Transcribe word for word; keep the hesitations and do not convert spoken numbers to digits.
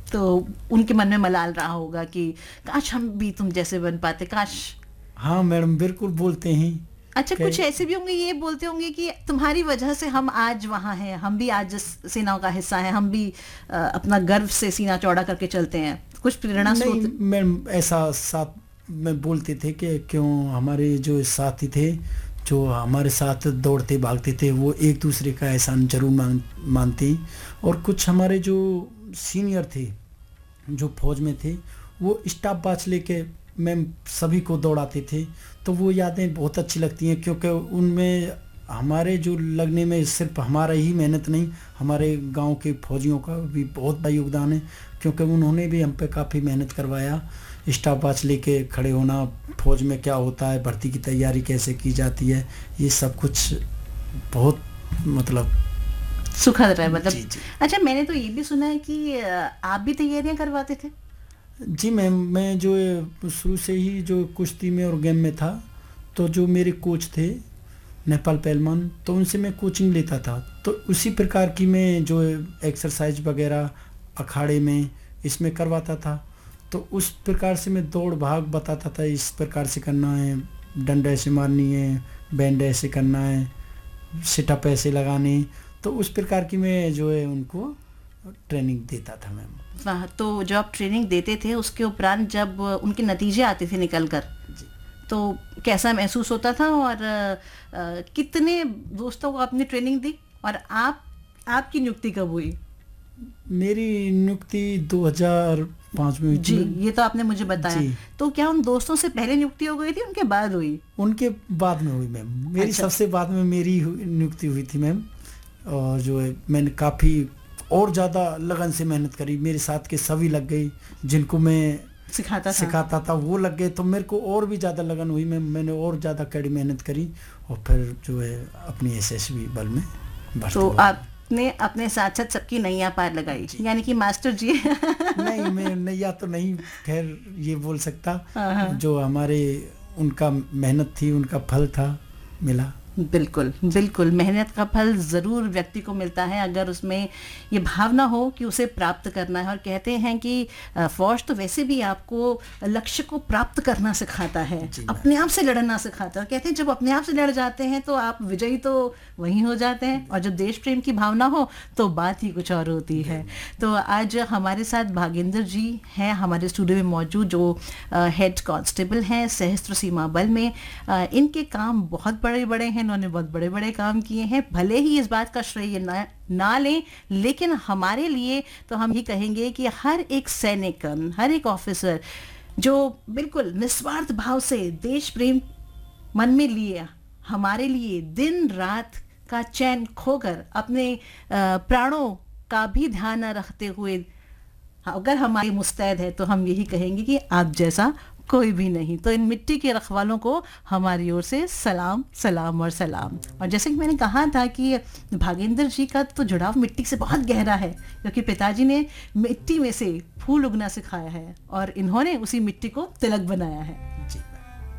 तो उनके मन में मलाल रहा होगा कि काश हम भी तुम जैसे बन पाते, काश। हाँ मैडम, बिल्कुल बोलते हैं। अच्छा, कुछ ऐसे भी होंगे, ये बोलते होंगे कि तुम्हारी वजह से हम आज वहाँ हैं, हम भी आज सेनाओं का हिस्सा हैं, हम भी आ, अपना गर्व से सीना चौड़ा करके चलते हैं। कुछ प्रेरणा स्रोत? नहीं मैडम, ऐसा साथ में बोलते थे कि क्यों हमारे जो साथी थे, जो हमारे साथ दौड़ते भागते थे, वो एक दूसरे का एहसान जरूर मान मानते। और कुछ हमारे जो सीनियर थे जो फौज में थे, वो स्टाफ बाच लेके मैम सभी को दौड़ाते थे। तो वो यादें बहुत अच्छी लगती हैं, क्योंकि उनमें हमारे जो लगने में सिर्फ हमारा ही मेहनत नहीं, हमारे गांव के फौजियों का भी बहुत बड़ा योगदान है, क्योंकि उन्होंने भी हम पे काफ़ी मेहनत करवाया। स्टाफ बाच लेके खड़े होना, फौज में क्या होता है, भर्ती की तैयारी कैसे की जाती है, ये सब कुछ बहुत मतलब सुखद रहा है मतलब। जी, जी। अच्छा, मैंने तो ये भी सुना है कि आप भी तैयारियां करवाते थे? जी मैम, मैं जो शुरू से ही जो कुश्ती में और गेम में था, तो जो मेरे कोच थे नेपाल पहलवान, तो उनसे मैं कोचिंग लेता था। तो उसी प्रकार की मैं जो एक्सरसाइज वगैरह अखाड़े में इसमें करवाता था। तो उस प्रकार से मैं दौड़ भाग बताता था, इस प्रकार से करना है, डंड ऐसे मारनी है, बैंड ऐसे करना है, सिटअप ऐसे लगाने। तो उस प्रकार की मैं जो है उनको ट्रेनिंग देता था मैम। वाह। तो जब आप ट्रेनिंग देते थे, उसके उपरांत जब उनके नतीजे आते थे निकल कर, तो कैसा महसूस होता था? और आ, आ, कितने दोस्तों को आपने ट्रेनिंग दी, और आप आपकी नियुक्ति कब हुई? मेरी नियुक्ति दो हज़ार पाँच में हुई जी, ये तो आपने मुझे बताया। तो क्या उन दोस्तों से पहले नियुक्ति हो गई थी, उनके बाद हुई? उनके बाद में हुई मैम, मेरी अच्छा। सबसे बाद में मेरी नियुक्ति हुई थी मैम। और जो है मैंने काफ़ी और ज़्यादा लगन से मेहनत करी, मेरे साथ के सभी लग गई, जिनको मैं सिखाता सिखाता था, था वो लग गए, तो मेरे को और भी ज़्यादा लगन हुई। मैं मैंने और ज़्यादा कड़ी मेहनत करी, और फिर जो है अपनी एसएसबी बल में भर्ती तो हुआ। आपने अपने साथ साथ सबकी नैया पार लगाई, यानी कि मास्टर जी। नहीं, मैं नैया तो नहीं खैर ये बोल सकता, जो हमारे उनका मेहनत थी, उनका फल था, मिला। बिल्कुल बिल्कुल, मेहनत का फल ज़रूर व्यक्ति को मिलता है, अगर उसमें ये भावना हो कि उसे प्राप्त करना है। और कहते हैं कि फौज तो वैसे भी आपको लक्ष्य को प्राप्त करना सिखाता है, अपने आप से लड़ना सिखाता है। कहते हैं जब अपने आप से लड़ जाते हैं तो आप विजयी तो वहीं हो जाते हैं, और जब देश प्रेम की भावना हो तो बात ही कुछ और होती है। तो आज हमारे साथ भागेंद्र जी हैं हमारे स्टूडियो में मौजूद, जो हेड कांस्टेबल हैं सशस्त्र सीमा बल में। इनके काम बहुत बड़े बड़े हैं, इन्होंने बहुत बड़े बड़े काम किए हैं। भले ही इस बात का श्रेय ना ना लें, लेकिन हमारे लिए तो हम ही कहेंगे कि हर एक सैनिक, हर एक ऑफिसर जो बिल्कुल निस्वार्थ भाव से देश प्रेम मन में लिए, हमारे लिए दिन रात का चैन खोकर अपने प्राणों का भी ध्यान न रखते हुए अगर हमारे मुस्तैद है, तो हम यही कहेंगे कि आप जैसा कोई भी नहीं। तो इन मिट्टी के रखवालों को हमारी ओर से सलाम सलाम और सलाम। और जैसे कि मैंने कहा था कि भागेंद्र जी का तो जुड़ाव मिट्टी से बहुत गहरा है, क्योंकि पिताजी ने मिट्टी में से फूल उगना सिखाया है और इन्होंने उसी मिट्टी को तिलक बनाया है।